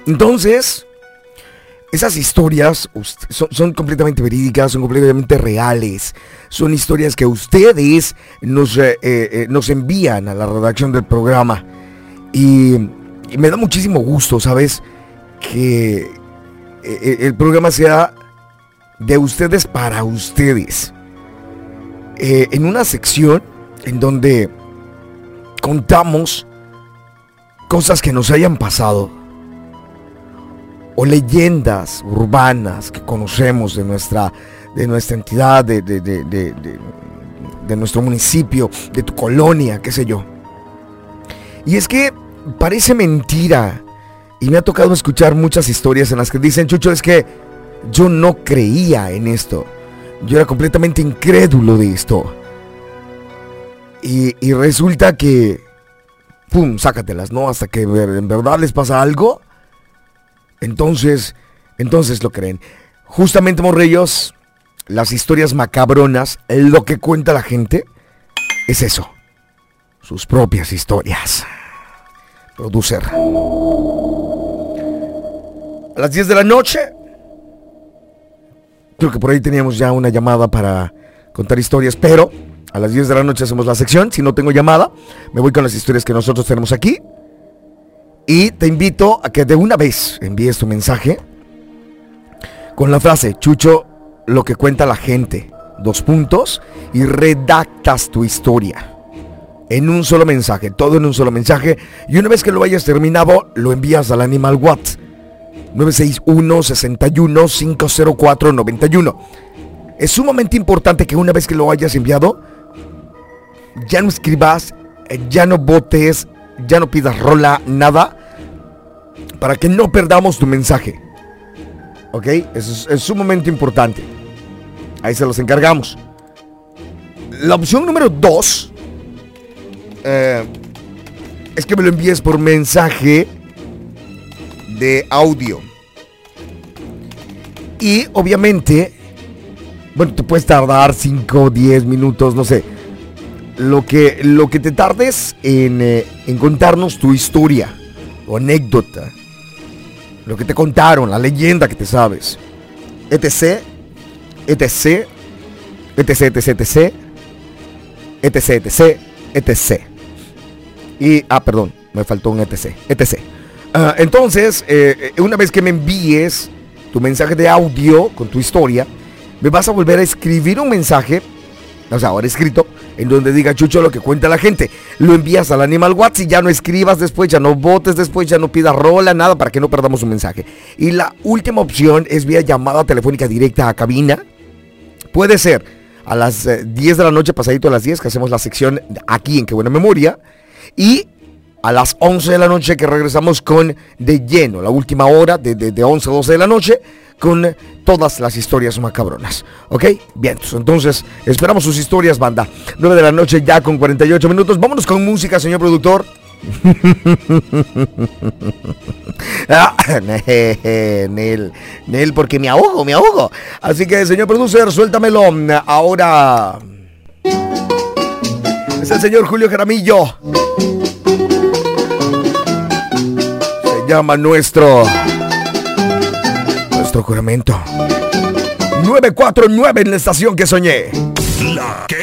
Entonces, esas historias son completamente verídicas, son completamente reales. Son historias que ustedes nos envían a la redacción del programa. Y me da muchísimo gusto, ¿sabes? Que el programa sea de ustedes para ustedes. En una sección en donde contamos cosas que nos hayan pasado, o leyendas urbanas que conocemos de nuestra entidad, de nuestro municipio, de tu colonia, qué sé yo. Y es que parece mentira, y me ha tocado escuchar muchas historias en las que dicen: Chucho, es que yo no creía en esto, yo era completamente incrédulo de esto. Y resulta que, pum, sácatelas, ¿no? Hasta que en verdad les pasa algo. Entonces lo creen. Justamente, morrillos, las historias macabronas, lo que cuenta la gente, es eso. Sus propias historias. Producer. A las 10 de la noche. Creo que por ahí teníamos ya una llamada para contar historias, pero a las 10 de la noche hacemos la sección. Si no tengo llamada, me voy con las historias que nosotros tenemos aquí. Y te invito a que de una vez envíes tu mensaje con la frase: Chucho, lo que cuenta la gente, 2 puntos, y redactas tu historia en un solo mensaje, todo en un solo mensaje. Y una vez que lo hayas terminado, lo envías al Animal WhatsApp 961-61-504-91. Es sumamente importante que una vez que lo hayas enviado, ya no escribas, ya no votes, ya no pidas rola, nada, para que no perdamos tu mensaje. ¿Ok? Eso es sumamente importante. Ahí se los encargamos. La opción número 2 es que me lo envíes por mensaje de audio. Y obviamente, bueno, te puedes tardar 5, 10 minutos, no sé. Lo que te tardes en contarnos tu historia o anécdota, lo que te contaron, la leyenda que te sabes, etc, etc, etc, etc, etc, etc, etc, etc. Y, perdón, me faltó un etc, etc. Entonces, una vez que me envíes tu mensaje de audio con tu historia, me vas a volver a escribir un mensaje, o sea, ahora escrito, en donde diga: Chucho, lo que cuenta la gente. Lo envías al Animal WhatsApp y ya no escribas después, ya no votes después, ya no pidas rola, nada, para que no perdamos un mensaje. Y la última opción es vía llamada telefónica directa a cabina. Puede ser a las 10 de la noche, pasadito a las 10, que hacemos la sección aquí en Qué Buena Memoria. Y a las 11 de la noche, que regresamos con de lleno, la última hora, de 11 a 12 de la noche, con todas las historias macabronas. ¿Ok? Bien, entonces esperamos sus historias, banda. 9 de la noche ya con 48 minutos. Vámonos con música, señor productor. Nel, porque me ahogo. Así que, señor producer, suéltamelo ahora. Es el señor Julio Jaramillo. Se llama nuestro juramento. 949 en la estación que soñé. La que